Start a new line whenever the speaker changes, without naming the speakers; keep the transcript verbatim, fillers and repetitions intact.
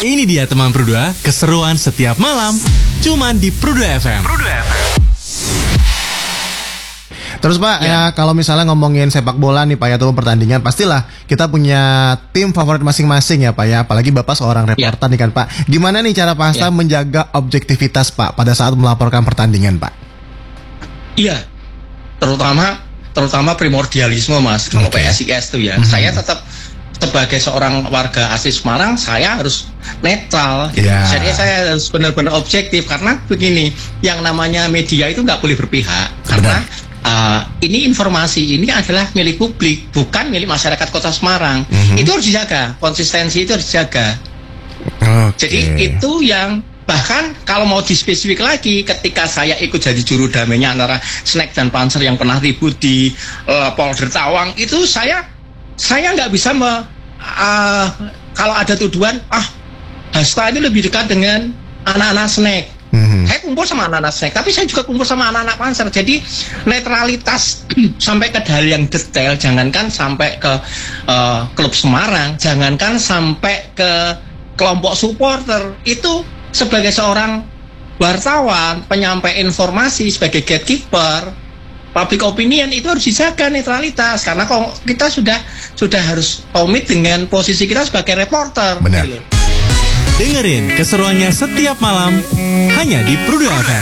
Ini dia teman Prudua, keseruan setiap malam, cuman di Prudua F M. Prudua F M.
Terus Pak, ya. ya kalau misalnya ngomongin sepak bola nih Pak ya, atau pertandingan, pastilah kita punya tim favorit masing-masing ya Pak ya. Apalagi Bapak seorang reporter ya. nih kan Pak. Gimana nih cara Pak Hasta ya. menjaga objektivitas Pak pada saat melaporkan pertandingan Pak?
Iya, terutama terutama primordialisme Mas. Kalau okay. P S I S tuh ya, mm-hmm. saya tetap sebagai seorang warga asli Semarang, saya harus netral. Yeah. Jadi saya harus benar-benar objektif karena begini, yang namanya media itu nggak boleh berpihak. Karena uh, ini informasi ini adalah milik publik, bukan milik masyarakat Kota Semarang. Mm-hmm. Itu harus dijaga, konsistensi itu harus dijaga. Okay. Jadi itu yang bahkan kalau mau dispesifik lagi, ketika saya ikut jadi juru damainya antara Snack dan Panser yang pernah ribut di uh, Polder Tawang, itu saya saya nggak bisa me, uh, kalau ada tuduhan ah Hasta ini lebih dekat dengan anak-anak Snack. Mm-hmm. Saya kumpul sama anak-anak Snack, tapi saya juga kumpul sama anak-anak Panser. Jadi netralitas sampai ke hal yang detail, jangankan sampai ke uh, klub Semarang, jangankan sampai ke kelompok supporter. Itu sebagai seorang wartawan, penyampai informasi, sebagai gatekeeper public opinion, itu harus dijaga netralitas, karena kalau kita sudah sudah harus komit dengan posisi kita sebagai reporter.
Benar.
Dengerin keseruannya setiap malam hanya di Prudua F M.